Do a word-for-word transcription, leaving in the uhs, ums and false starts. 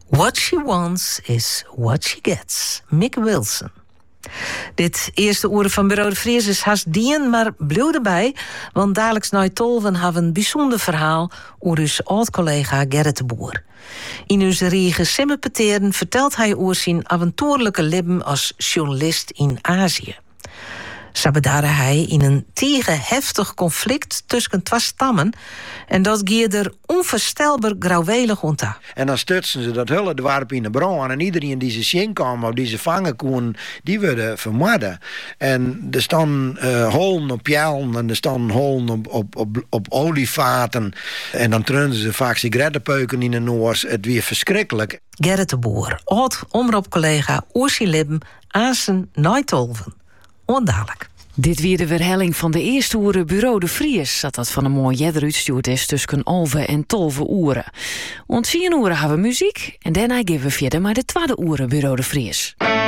What she wants is what she gets. Mick Wilson. Dit eerste oren van Bureau de Vries is haast dien, maar blijf erbij, want dadelijks na tolven hebben een bijzonder verhaal over uw oud-collega Gerrit de Boer. In uw riege Simmerpeteren vertelt hij over zijn avontuurlijke leven als journalist in Azië. Sabedare hij in een tegen heftig conflict tussen twee stammen en dat gier er onvoorstelbaar grauwelig ontdaan. En dan stutsen ze dat hele dorp in de brand en iedereen die ze zien kwam of die ze vangen kon, die werden vermoorden. En er staan uh, holen op jellen en er staan holen op, op, op, op olievaten en dan treunden ze vaak sigarettenpeuken in de noors. Het weer verschrikkelijk. Gerrit de Boer, oud omroepcollega Oersie Libben, Azen Nijtolven. Ondadelijk. Dit weer de verhelling van de eerste oeren Bureau de Vries, dat dat van een mooi jeder uitstuurd is tussen elven en tolven uren. Want vier uren hebben we muziek en daarna geven we verder maar de tweede oeren Bureau de Vries.